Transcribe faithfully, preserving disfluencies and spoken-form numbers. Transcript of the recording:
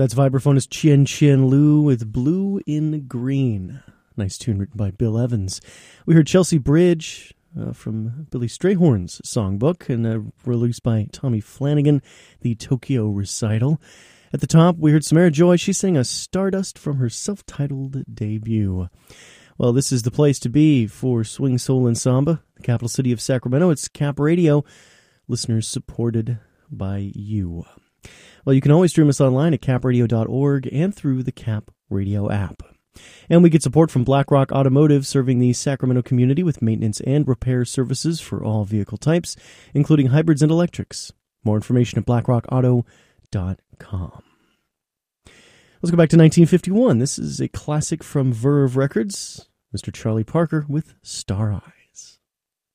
That's vibraphonist Chien Chien Lu with Blue in Green. Nice tune written by Bill Evans. We heard Chelsea Bridge uh, from Billy Strayhorn's songbook and uh, released by Tommy Flanagan, the Tokyo Recital. At the top, we heard Samara Joy. She sang a Stardust from her self-titled debut. Well, this is the place to be for Swing, Soul, and Samba, the capital city of Sacramento. It's Cap Radio, listeners supported by you. Well, you can always stream us online at cap radio dot org and through the Cap Radio app. And we get support from BlackRock Automotive, serving the Sacramento community with maintenance and repair services for all vehicle types, including hybrids and electrics. More information at black rock auto dot com. Let's go back to nineteen fifty-one. This is a classic from Verve Records, Mister Charlie Parker with Star Eye.